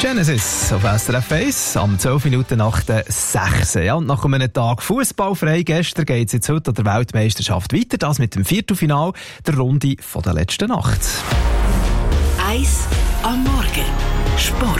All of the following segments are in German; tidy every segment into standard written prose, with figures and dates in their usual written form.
Genesis auf SRF 1 am 12 Minuten nach der 6. Ja, und nach einem Tag fußballfrei gestern geht es jetzt heute an der Weltmeisterschaft weiter. Das mit dem Viertelfinale der Runde von der letzten Nacht. 1 am Morgen. Sport.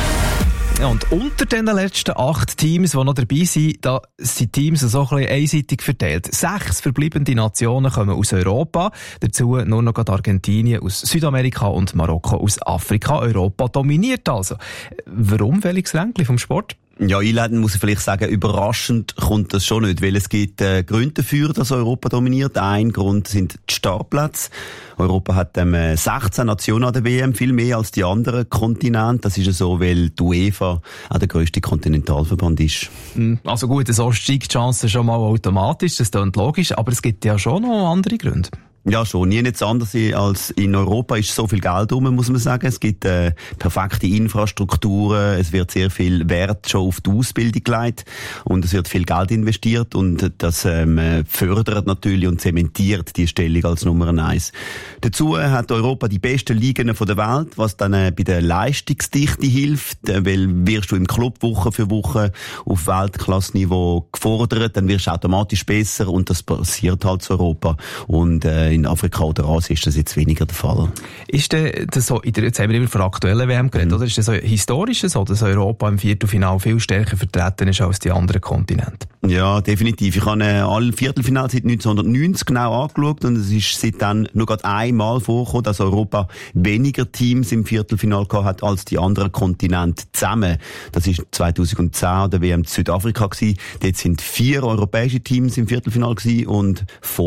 Ja, und unter den letzten 8 Teams, die noch dabei sind, da sind die Teams so ein bisschen einseitig verteilt. 6 verbleibende Nationen kommen aus Europa. Dazu nur noch Argentinien aus Südamerika und Marokko aus Afrika. Europa dominiert also. Warum, Felix Ränkli vom Sport? Ja, einleitend muss ich vielleicht sagen, überraschend kommt das schon nicht, weil es gibt Gründe dafür, dass Europa dominiert. Ein Grund sind die Startplätze. Europa hat 16 Nationen an der WM, viel mehr als die anderen Kontinente. Das ist ja so, weil die UEFA auch der grösste Kontinentalverband ist. Also gut, so steigt die Chance schon mal automatisch, das klingt logisch, aber es gibt ja schon noch andere Gründe. Ja, schon. Nie nichts anderes als in Europa ist so viel Geld rum, muss man sagen. Es gibt perfekte Infrastrukturen, es wird sehr viel Wert schon auf die Ausbildung gelegt und es wird viel Geld investiert und das fördert natürlich und zementiert die Stellung als Nummer 1. Dazu hat Europa die besten Ligen von der Welt, was dann bei der Leistungsdichte hilft, weil wirst du im Club Woche für Woche auf Weltklasse-Niveau gefordert, dann wirst du automatisch besser und das passiert halt zu Europa. Und in Afrika oder Asien ist das jetzt weniger der Fall. Ist das so, jetzt haben wir immer von der aktuellen WM geredet, oder? Ist das so historisch so, dass Europa im Viertelfinale viel stärker vertreten ist als die anderen Kontinente? Ja, definitiv. Ich habe alle Viertelfinale seit 1990 genau angeschaut und es ist seitdem nur gerade einmal vorgekommen, dass Europa weniger Teams im Viertelfinale gehabt hat als die anderen Kontinente zusammen. Das ist 2010 an der WM in Südafrika gewesen. Dort sind 4 europäische Teams im Viertelfinale gewesen und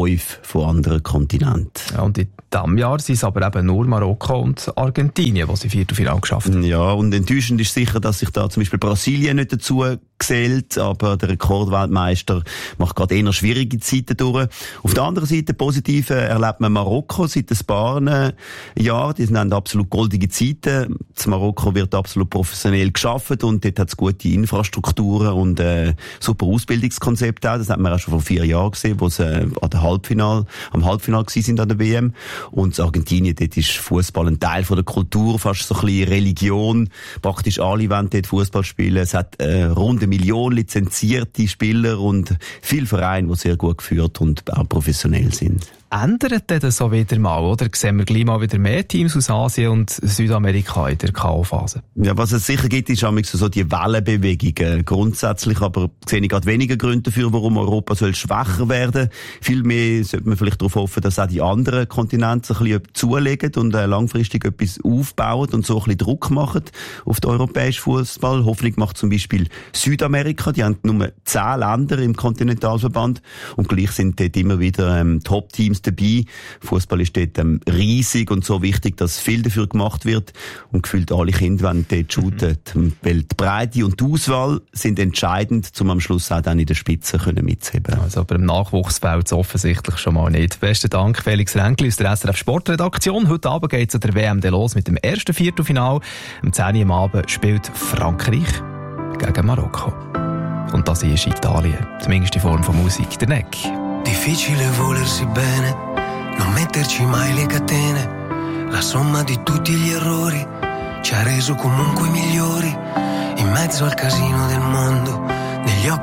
5 von anderen Kontinenten. Ja, und in diesem Jahr sind es aber eben nur Marokko und Argentinien, die sie Viertelfinale geschafft haben. Ja, und enttäuschend ist sicher, dass sich da zum Beispiel Brasilien nicht dazu gezählt, aber der Rekordweltmeister macht gerade eher schwierige Zeiten durch. Auf der anderen Seite positiv erlebt man Marokko seit ein paar Jahren. Die haben absolut goldige Zeiten. In Marokko wird absolut professionell geschafft und dort hat es gute Infrastrukturen und super Ausbildungskonzepte auch. Das hat man auch schon vor 4 Jahren gesehen, wo sie am Halbfinale gewesen sind an der WM. Und in Argentinien, dort ist Fußball ein Teil von der Kultur, fast so ein bisschen Religion. Praktisch alle wollen dort Fußball spielen. Es hat rund 1 Million lizenzierte Spieler und viele Vereine, die sehr gut geführt und auch professionell sind. Ändert das so wieder mal, oder? Sehen wir gleich mal wieder mehr Teams aus Asien und Südamerika in der K.O.-Phase? Ja, was es sicher gibt, ist so die Wellenbewegungen. Grundsätzlich aber sehe ich gerade weniger Gründe dafür, warum Europa soll schwächer werden. Vielmehr sollte man vielleicht darauf hoffen, dass auch die anderen Kontinente ein bisschen zulegen und langfristig etwas aufbauen und so ein bisschen Druck machen auf den europäischen Fußball. Hoffnung macht zum Beispiel Südamerika. Die haben nur 10 Länder im Kontinentalverband und gleich sind dort immer wieder Top-Teams dabei. Fußball ist dort riesig und so wichtig, dass viel dafür gemacht wird und gefühlt alle Kinder wollen dort shooten. Weil die Breite und die Auswahl sind entscheidend, um am Schluss auch dann in der Spitze mitzuheben. Also beim Nachwuchs fällt es offensichtlich schon mal nicht. Besten Dank, Felix Ränkli aus der SRF Sportredaktion. Heute Abend geht es an der WM los mit dem ersten Viertelfinale. Am 10 Uhr am Abend spielt Frankreich gegen Marokko. Und das hier ist Italien, zumindest in Form von Musik. Der Neck. Difficile volersi bene, non metterci mai le catene. La somma di tutti gli errori ci ha reso comunque migliori. In mezzo al casino del mondo, negli occhi